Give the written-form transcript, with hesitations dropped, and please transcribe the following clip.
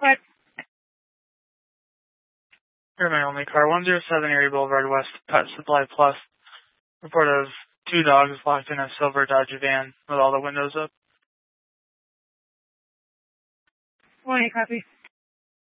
What? Urban only car, 107 Erie Boulevard West, Pet Supply Plus. Report of 2 dogs locked in a silver Dodge van with all the windows up. 1-8 copy.